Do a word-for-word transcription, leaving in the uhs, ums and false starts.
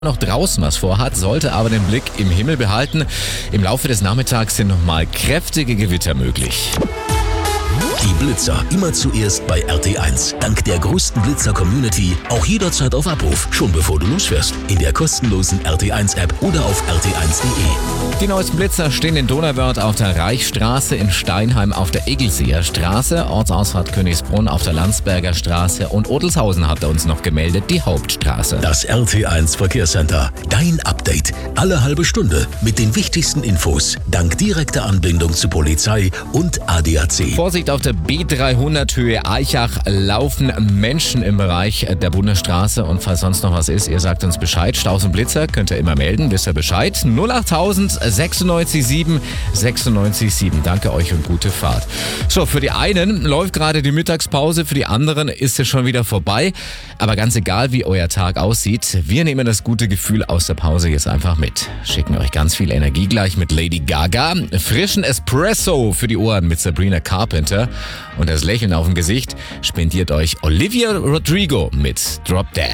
noch draußen was vorhat, sollte aber den Blick im Himmel behalten. Im Laufe des Nachmittags sind nochmal kräftige Gewitter möglich. Die Blitzer immer zuerst bei R T eins. Dank der größten Blitzer-Community auch jederzeit auf Abruf, schon bevor du losfährst. In der kostenlosen R T eins App oder auf r t eins punkt de. Die neuesten Blitzer stehen in Donauwörth auf der Reichsstraße, in Steinheim auf der Eggelseer Straße, Ortsausfahrt Königsbrunn auf der Landsberger Straße und Odelshausen hat er uns noch gemeldet, die Hauptstraße. Das R T eins Verkehrscenter. Dein Update. Alle halbe Stunde mit den wichtigsten Infos. Dank direkter Anbindung zu Polizei und A D A C. Vorsicht auf der B dreihundert Höhe Eichach laufen Menschen im Bereich der Bundesstraße und falls sonst noch was ist, ihr sagt uns Bescheid. Staus und Blitzer könnt ihr immer melden, wisst ihr Bescheid. null achttausend sechsundneunzig sieben sechsundneunzig sieben. Danke euch und gute Fahrt. So, für die einen läuft gerade die Mittagspause, für die anderen ist es schon wieder vorbei. Aber ganz egal, wie euer Tag aussieht, wir nehmen das gute Gefühl aus der Pause jetzt einfach mit. Schicken euch ganz viel Energie gleich mit Lady Gaga, frischen Espresso für die Ohren mit Sabrina Carpenter und das Lächeln auf dem Gesicht spendiert euch Olivia Rodrigo mit Drop Dead.